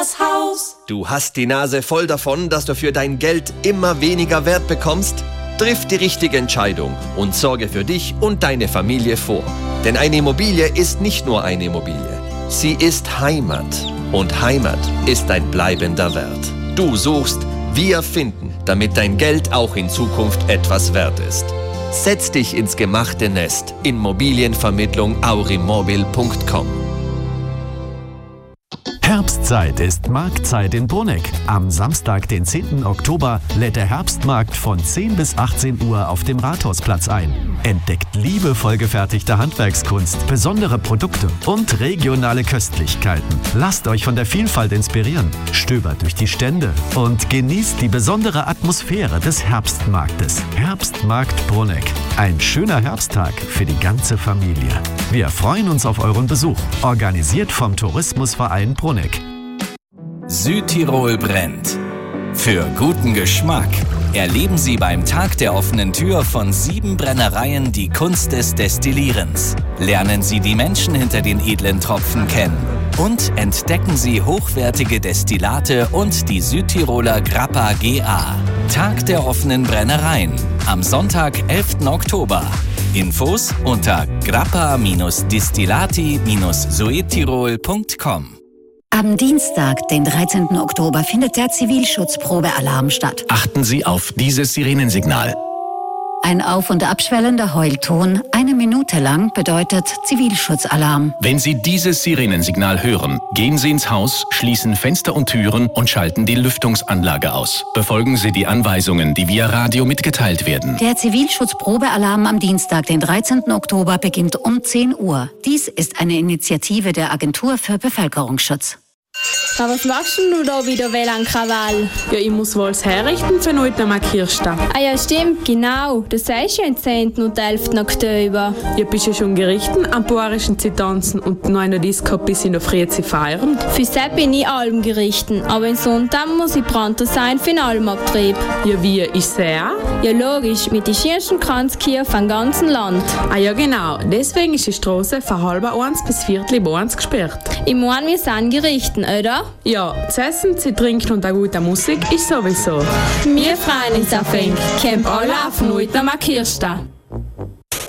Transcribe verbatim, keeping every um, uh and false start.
das Haus. Du hast die Nase voll davon, dass du für dein Geld immer weniger Wert bekommst? Triff die richtige Entscheidung und sorge für dich und deine Familie vor. Denn eine Immobilie ist nicht nur eine Immobilie. Sie ist Heimat. Und Heimat ist ein bleibender Wert. Du suchst, wir finden, damit dein Geld auch in Zukunft etwas wert ist. Setz dich ins gemachte Nest. Immobilienvermittlung aurimobil punkt com. Herbstzeit ist Marktzeit in Bruneck. Am Samstag, den zehnten Oktober, lädt der Herbstmarkt von zehn bis achtzehn Uhr auf dem Rathausplatz ein. Entdeckt liebevoll gefertigte Handwerkskunst, besondere Produkte und regionale Köstlichkeiten. Lasst euch von der Vielfalt inspirieren, stöbert durch die Stände und genießt die besondere Atmosphäre des Herbstmarktes. Herbstmarkt Bruneck. Ein schöner Herbsttag für die ganze Familie. Wir freuen uns auf euren Besuch. Organisiert vom Tourismusverein Bruneck. Südtirol brennt. Für guten Geschmack erleben Sie beim Tag der offenen Tür von sieben Brennereien die Kunst des Destillierens. Lernen Sie die Menschen hinter den edlen Tropfen kennen und entdecken Sie hochwertige Destillate und die Südtiroler Grappa G A. Tag der offenen Brennereien am Sonntag, elften Oktober. Infos unter grappa distillati suedtirol punkt com. Am Dienstag, den dreizehnten Oktober, findet der Zivilschutzprobealarm statt. Achten Sie auf dieses Sirenensignal. Ein auf- und abschwellender Heulton, eine Minute lang, bedeutet Zivilschutzalarm. Wenn Sie dieses Sirenensignal hören, gehen Sie ins Haus, schließen Fenster und Türen und schalten die Lüftungsanlage aus. Befolgen Sie die Anweisungen, die via Radio mitgeteilt werden. Der Zivilschutzprobealarm am Dienstag, den dreizehnten Oktober, beginnt um zehn Uhr. Dies ist eine Initiative der Agentur für Bevölkerungsschutz. Aber was machst denn du da wieder, W L A N-Krawall? Ja, ich muss wohl herrichten für heute am Kirchstag. Ah ja, stimmt, genau. Das sagst du ja am zehnten und elften Oktober. Ja, bist ja schon gerichten am Boarischen zu tanzen und noch eine Disco bis in der Früh zu feiern? Für das bin ich allem gerichten, aber in Sonntag muss ich Brandter sein für den Almabtrieb. Ja, wie, ist der auch? Ja, logisch, mit den schönsten Kranzkirchen vom ganzen Land. Ah ja, genau. Deswegen ist die Straße von halb eins bis viertel eins gesperrt. Ich meine, wir sind gerichten, oder? Ja, zu essen, zu trinken und auch gute Musik ist sowieso. Wir freuen uns auf ihn. Camp alle auf heute am Kirchstag.